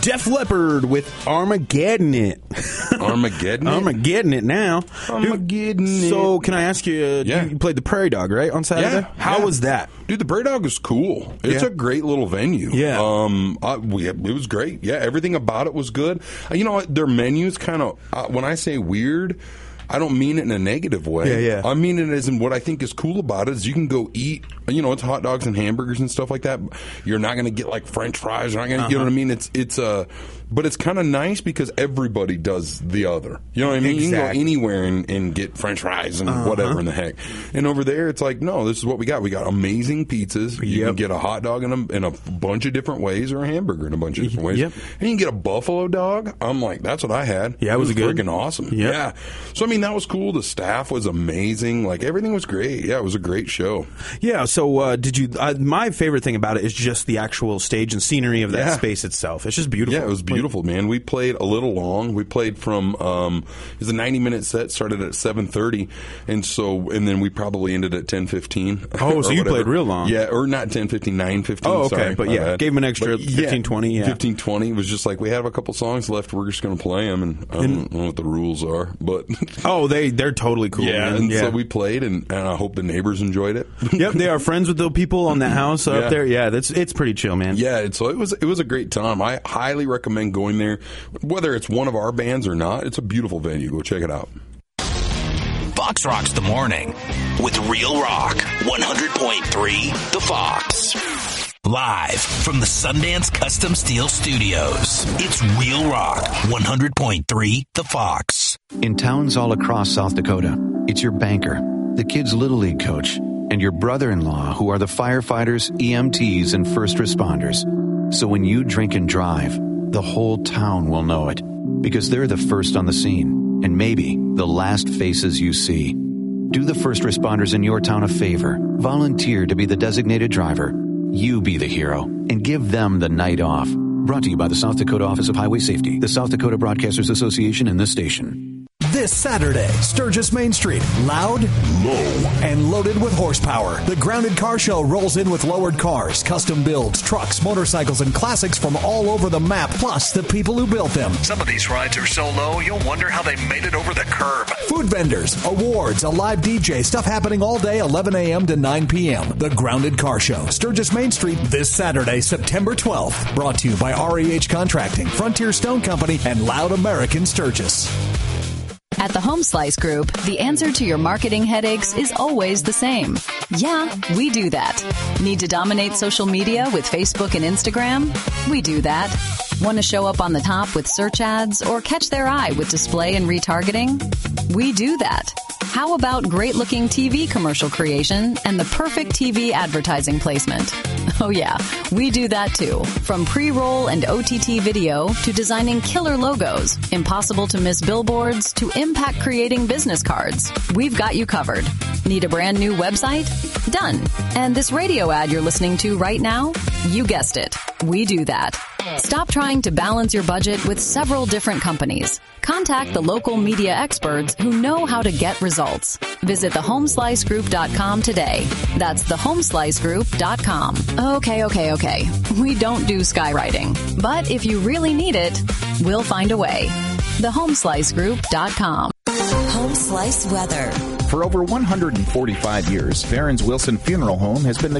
Def Leppard with Armageddon It. Armageddon It? Armageddon It now. Armageddon It. So, can I ask you, you played the Prairie Dog, right, on Saturday? Yeah. How was that? Dude, the Prairie Dog is cool. It's a great little venue. Yeah. It was great. Yeah, everything about it was good. You know what? Their menu's kind of, when I say weird, I don't mean it in a negative way. Yeah. I mean it as in what I think is cool about it is you can go eat, it's hot dogs and hamburgers and stuff like that. You're not going to get like French fries. You're not going to, you know what I mean? But it's kind of nice because everybody does the other. You know what I mean? Exactly. You can go anywhere and get French fries and whatever in the heck. And over there, it's like, no, this is what we got. We got amazing pizzas. You can get a hot dog in a bunch of different ways or a hamburger in a bunch of different ways. And you can get a buffalo dog. I'm like, that's what I had. Yeah, it was good. Freaking awesome. Yeah. So, I mean, that was cool. The staff was amazing. Like, everything was great. Yeah, it was a great show. Yeah, so did you... my favorite thing about it is just the actual stage and scenery of that space itself. It's just beautiful. Yeah, it was beautiful, man. We played a little long. We played from... it was a 90-minute set, started at 7:30, and then we probably ended at 10:15. Oh, so you played real long. Yeah, or not 10:15, 9:15. Oh, okay. Sorry, but yeah, gave them an extra 15, 20. Yeah. 15, 20. It was just like, we have a couple songs left. We're just going to play them, and I don't know what the rules are, but... Oh, they're totally cool. Yeah, man. and so we played, and I hope the neighbors enjoyed it. Yep, they are friends with the people on that house up there. Yeah, it's pretty chill, man. Yeah, so it was a great time. I highly recommend going there, whether it's one of our bands or not. It's a beautiful venue. Go check it out. Fox Rocks the Morning with Real Rock 100.3 The Fox. Live from the Sundance Custom Steel Studios, it's Real Rock 100.3 The Fox. In towns all across South Dakota, it's your banker, the kids' Little League coach, and your brother-in-law who are the firefighters, EMTs, and first responders. So when you drink and drive, the whole town will know it, because they're the first on the scene, and maybe the last faces you see. Do the first responders in your town a favor. Volunteer to be the designated driver. You be the hero, and give them the night off. Brought to you by the South Dakota Office of Highway Safety, the South Dakota Broadcasters Association, and this station. This Saturday, Sturgis Main Street, loud, low, and loaded with horsepower. The Grounded Car Show rolls in with lowered cars, custom builds, trucks, motorcycles, and classics from all over the map, plus the people who built them. Some of these rides are so low, you'll wonder how they made it over the curb. Food vendors, awards, a live DJ, stuff happening all day, 11 a.m. to 9 p.m. The Grounded Car Show, Sturgis Main Street, this Saturday, September 12th. Brought to you by REH Contracting, Frontier Stone Company, and Loud American Sturgis. At the Home Slice Group, the answer to your marketing headaches is always the same. Yeah, we do that. Need to dominate social media with Facebook and Instagram? We do that. Want to show up on the top with search ads or catch their eye with display and retargeting? We do that. How about great-looking TV commercial creation and the perfect TV advertising placement? Oh yeah, we do that too. From pre-roll and OTT video to designing killer logos, impossible-to-miss billboards to impact-creating business cards, we've got you covered. Need a brand new website? Done. And this radio ad you're listening to right now? You guessed it. We do that. Stop trying to balance your budget with several different companies. Contact the local media experts who know how to get results. Visit thehomeslicegroup.com today. That's thehomeslicegroup.com. Okay. We don't do skywriting. But if you really need it, we'll find a way. Thehomeslicegroup.com. Home Slice weather. For over 145 years, Barron's Wilson Funeral Home has been the